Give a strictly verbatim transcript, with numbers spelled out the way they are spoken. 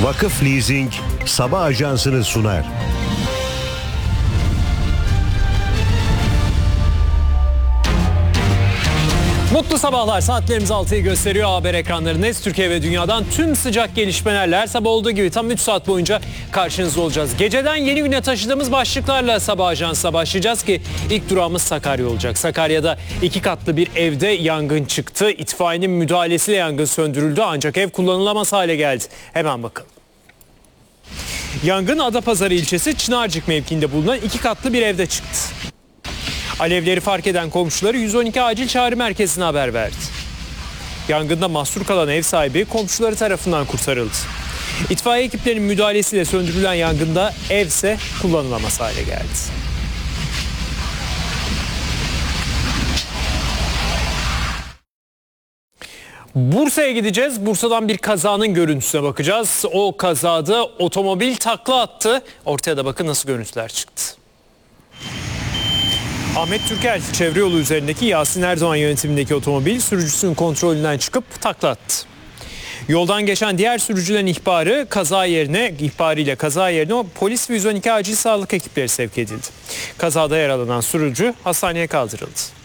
Vakıf Leasing sabah ajansını sunar. Mutlu sabahlar. Saatlerimiz altıyı gösteriyor. Haber ekranlarındayız. Türkiye ve dünyadan tüm sıcak gelişmelerle her sabah olduğu gibi tam üç saat boyunca karşınızda olacağız. Geceden yeni güne taşıdığımız başlıklarla sabah ajansına başlayacağız ki ilk durağımız Sakarya olacak. Sakarya'da iki katlı bir evde yangın çıktı. İtfaiyenin müdahalesiyle yangın söndürüldü ancak ev kullanılamaz hale geldi. Hemen bakalım. Yangın Adapazarı ilçesi Çınarcık mevkiinde bulunan iki katlı bir evde çıktı. Alevleri fark eden komşuları yüz on iki acil çağrı merkezine haber verdi. Yangında mahsur kalan ev sahibi komşuları tarafından kurtarıldı. İtfaiye ekiplerinin müdahalesiyle söndürülen yangında ev ise kullanılamaz hale geldi. Bursa'ya gideceğiz. Bursa'dan bir kazanın görüntüsüne bakacağız. O kazada otomobil takla attı. Ortaya da bakın nasıl görüntüler çıktı. Ahmet Türkel çevre yolu üzerindeki Yasin Erdoğan yönetimindeki otomobil sürücüsünün kontrolünden çıkıp takla attı. Yoldan geçen diğer sürücülerin ihbarı kaza yerine ihbarıyla kaza yerine polis ve yüz on iki acil sağlık ekipleri sevk edildi. Kazada yaralanan sürücü hastaneye kaldırıldı.